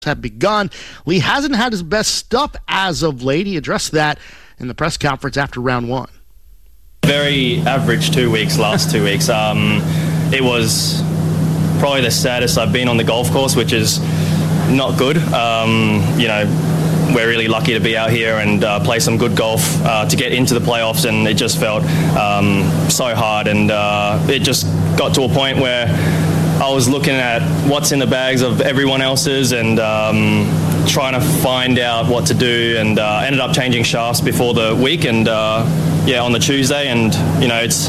have begun. Lee hasn't had his best stuff as of late. He addressed that in the press conference after round one. Very average 2 weeks, last 2 weeks. It was probably the saddest I've been on the golf course, which is not good. We're really lucky to be out here and play some good golf to get into the playoffs, and it just felt so hard, and it just got to a point where I was looking at what's in the bags of everyone else's and trying to find out what to do, and ended up changing shafts before the week and on the Tuesday, and it's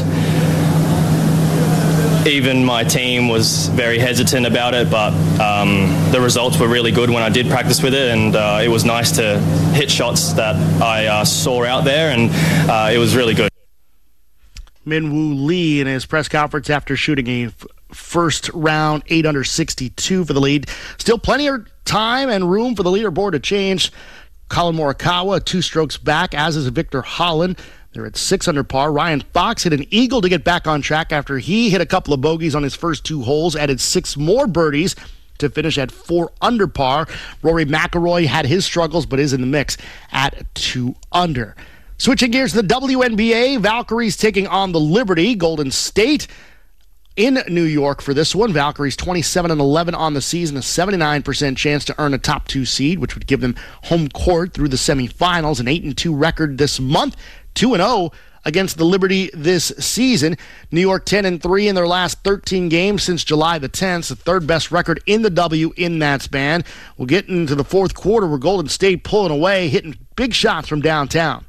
even my team was very hesitant about it, but the results were really good when I did practice with it, and it was nice to hit shots that I saw out there, and it was really good. Min-Woo Lee in his press conference after shooting a first round 8 under 62 for the lead. Still plenty of time and room for the leaderboard to change. Colin Morikawa 2 strokes back, as is Victor Holland. They're at 6 under par. Ryan Fox hit an eagle to get back on track after he hit a couple of bogeys on his first 2 holes, added 6 more birdies to finish at 4 under par. Rory McIlroy had his struggles but is in the mix at 2 under. Switching gears to the WNBA, Valkyries taking on the Liberty. Golden State in New York for this one. Valkyries 27-11 on the season, a 79% chance to earn a top 2 seed, which would give them home court through the semifinals. An 8-2 record this month, 2-0 against the Liberty this season. New York 10-3 in their last 13 games since July the 10th, the third best record in the W in that span. We'll get into the fourth quarter where Golden State pulling away, hitting big shots from downtown.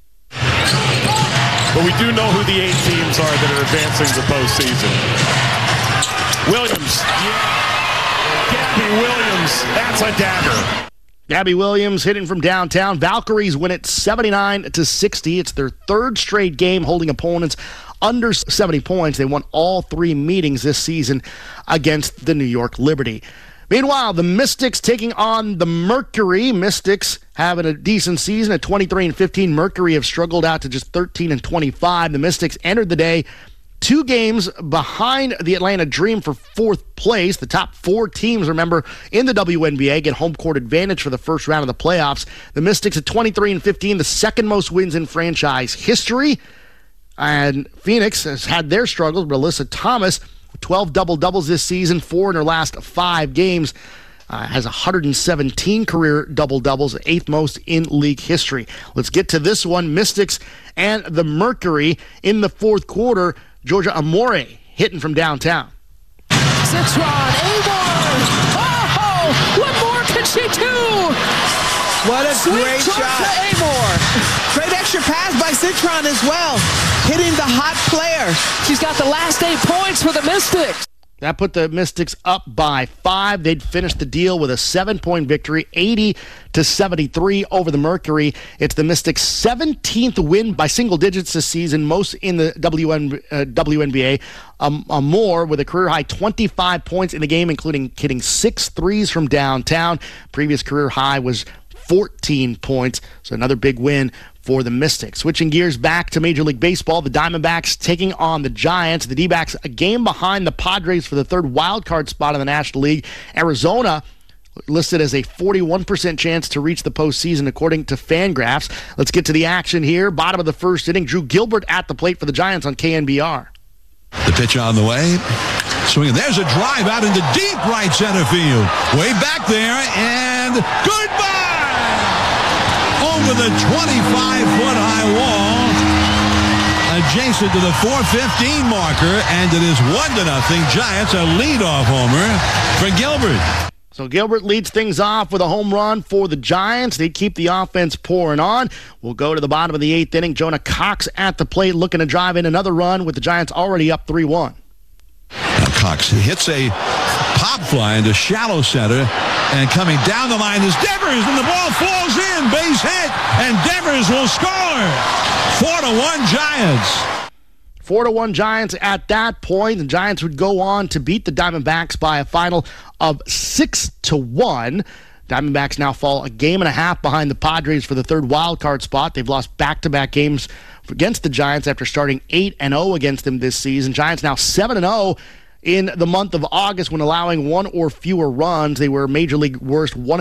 But we do know who the 8 teams are that are advancing to postseason. Williams. Yeah. Gabby Williams. That's a dagger. Gabby Williams hitting from downtown. Valkyries win it 79-60. It's their third straight game holding opponents under 70 points. They won all 3 meetings this season against the New York Liberty. Meanwhile, the Mystics taking on the Mercury. Mystics having a decent season at 23-15. Mercury have struggled out to just 13-25. The Mystics entered the day 2 games behind the Atlanta Dream for 4th place. The top 4 teams, remember, in the WNBA get home court advantage for the first round of the playoffs. The Mystics at 23-15, the second most wins in franchise history. And Phoenix has had their struggles, but Alyssa Thomas, 12 double-doubles this season, 4 in her last 5 games, has 117 career double-doubles, 8th most in league history. Let's get to this one. Mystics and the Mercury in the fourth quarter. Georgia Amore hitting from downtown. Citron, Amore! Oh, what more can she do? What a Sweet great shot. To Amore. Great extra pass by Citron as well. Hitting the hot player. She's got the last 8 points for the Mystics. That put the Mystics up by 5. They'd finish the deal with a 7-point victory, 80-73 over the Mercury. It's the Mystics' 17th win by single digits this season, most in the WNBA. Amore with a career-high 25 points in the game, including hitting 6 threes from downtown. Previous career high was 14 points, so another big win for the Mystics. Switching gears back to Major League Baseball, the Diamondbacks taking on the Giants. The D-backs a game behind the Padres for the third wild card spot in the National League. Arizona listed as a 41% chance to reach the postseason according to Fangraphs. Let's get to the action here. Bottom of the first inning, Drew Gilbert at the plate for the Giants on KNBR. The pitch on the way. Swinging. There's a drive out into deep right center field. Way back there, and goodbye! Over the 25-foot-high wall, adjacent to the 4:15 marker, and it is 1-0 Giants, a leadoff homer for Gilbert. So Gilbert leads things off with a home run for the Giants. They keep the offense pouring on. We'll go to the bottom of the 8th inning. Jonah Cox at the plate looking to drive in another run with the Giants already up 3-1. Cox hits a pop fly into shallow center, and coming down the line is Devers, and the ball falls in, base hit, and Devers will score. 4-1 Giants. 4-1 Giants at that point. The Giants would go on to beat the Diamondbacks by a final of 6-1. Diamondbacks now fall a game and a half behind the Padres for the third wild card spot. They've lost back-to-back games against the Giants after starting 8-0 against them this season. Giants now 7-0 in the month of August when allowing one or fewer runs. They were major league worst 1